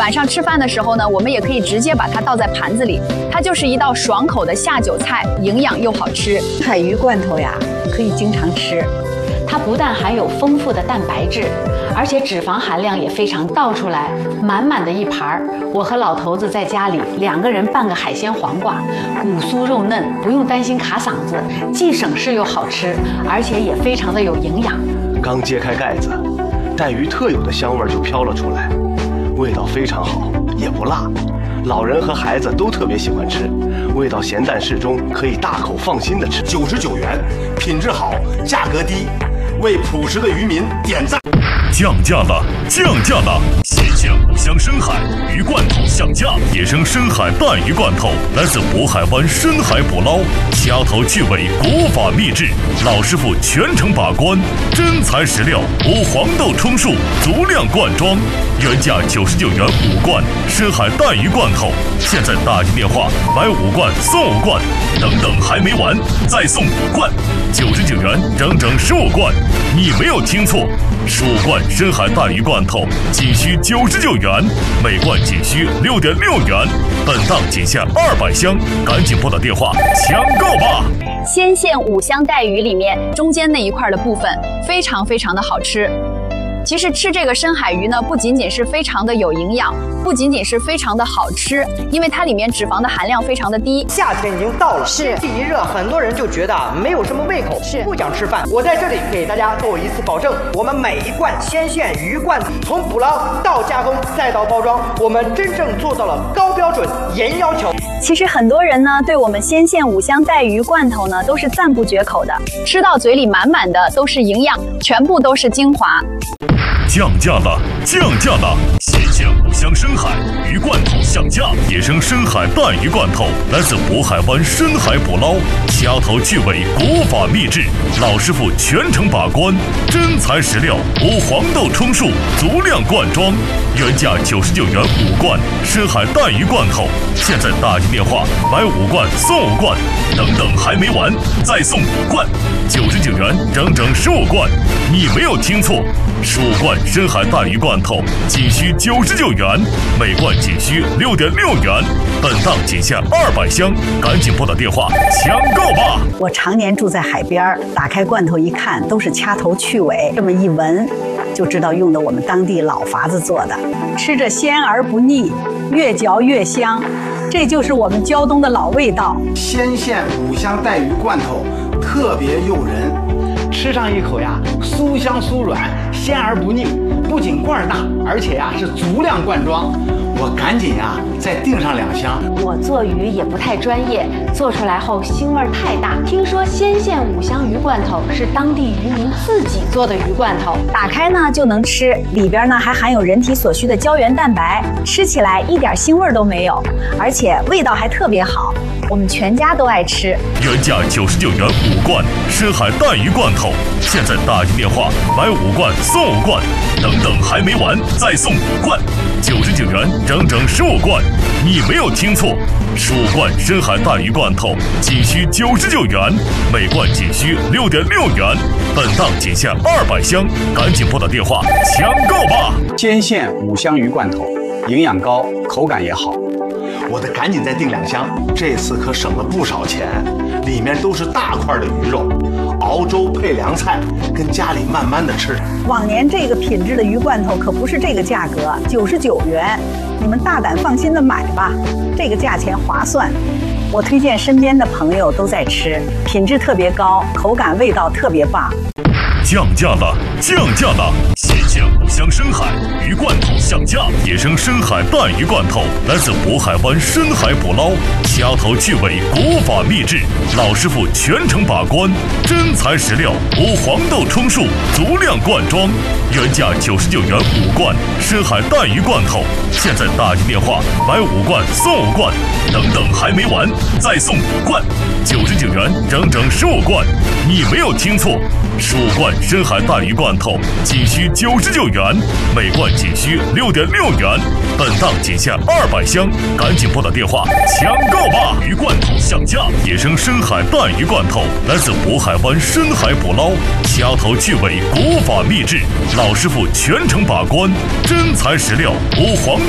晚上吃饭的时候呢，我们也可以直接把它倒在盘子里，它就是一道爽口的下酒菜，营养又好吃。 海鱼罐头呀，可以经常吃。 它不但含有丰富的蛋白质，而且脂肪含量也非常，倒出来满满的一盘。我和老头子在家里2个人拌个海鲜黄瓜，骨酥肉嫩，不用担心卡嗓子，既省事又好吃，而且也非常的有营养。 刚揭开盖子，带鱼特有的香味就飘了出来，味道非常好，也不辣，老人和孩子都特别喜欢吃，味道咸淡适中，可以大口放心的吃。 99元，品质好，价格低，为朴实的渔民点赞。 降价了，降价了！新鲜五香深海鱼罐头降价，野生深海带鱼罐头来自渤海湾深海捕捞，掐头去尾，国法秘制，老师傅全程把关，真材实料，无黄豆充数，足量灌装，原价99元5罐深海带鱼罐头，现在打进电话买5罐送5罐，等等还没完，再送5罐，99元整整15罐，你没有听错，15罐深海带鱼罐头仅需99元，每罐仅需6.6元，本档仅限200箱，赶紧拨打电话抢购吧！ 鲜馅5香带鱼里面中间那一块的部分非常非常的好吃。其实吃这个深海鱼呢，不仅仅是非常的有营养，不仅仅是非常的好吃，因为它里面脂肪的含量非常的低。 夏天已经到了， 是天气一热，很多人就觉得没有什么胃口， 是不想吃饭。我在这里给大家做一次保证，我们每一罐鲜馅鱼罐头，从捕捞到加工再到包装，我们真正做到了高标准、严要求。 其实很多人呢，对我们鲜馅5香带鱼罐头呢，都是赞不绝口的，吃到嘴里满满的都是营养，全部都是精华。 降价了，降价了！新鲜五香深海鱼罐头降价，野生深海带鱼罐头来自渤海湾深海捕捞，掐头去尾，国法秘制，老师傅全程把关，真材实料，无黄豆充数，足量灌装，原价99元5罐深海带鱼罐头，现在打进电话买5罐送5罐，等等还没完，再送5罐，99元整整15罐，你没有听错，15罐深海带鱼罐头仅需99元，每罐仅需6.6元，本档仅限200箱，赶紧拨打电话抢购吧！ 我常年住在海边，打开罐头一看，都是掐头去尾，这么一闻就知道用的我们当地老法子做的，吃着鲜而不腻，越嚼越香，这就是我们胶东的老味道。 鲜馅5香带鱼罐头特别诱人， 吃上一口呀，酥香酥软，鲜而不腻，不仅罐大，而且呀是足量灌装。我赶紧呀再订上2箱。 我做鱼也不太专业，做出来后腥味太大。听说鲜馅5香鱼罐头是当地渔民自己做的鱼罐头， 打开呢就能吃，里边呢还含有人体所需的胶原蛋白，吃起来一点腥味都没有，而且味道还特别好，我们全家都爱吃。 原价99元5罐深海带鱼罐头，现在打进电话买5罐送5罐，等等还没完，再送5罐，99元整整15罐，你没有听错，15罐深海带鱼罐头仅需99元，每罐仅需6.6元，本档仅限200箱，赶紧拨打电话抢购吧！ 鲜馅5香鱼罐头，营养高，口感也好。 我得赶紧再订2箱，这次可省了不少钱，里面都是大块的鱼肉，熬粥配凉菜，跟家里慢慢的吃。 往年这个品质的鱼罐头可不是这个价格，99元，你们大胆放心的买吧，这个价钱划算。我推荐身边的朋友都在吃，品质特别高，口感味道特别棒。 降价了，降价了！新鲜五香深海鱼罐头降价，野生深海带鱼罐头来自渤海湾深海捕捞，掐头去尾，国法秘制，老师傅全程把关，真材实料，无黄豆充数，足量灌装，原价99元5罐深海带鱼罐头，现在打进电话买5罐送5罐，等等还没完，再送5罐，99元整整15罐，你没有听错，15罐深海带鱼罐头仅需99元，每罐仅需6.6元，本档仅限200箱，赶紧拨打电话抢购吧！鱼罐头降价，野生深海带鱼罐头来自渤海湾深海捕捞，掐头去尾，国法秘制，老师傅全程把关，真材实料，无黄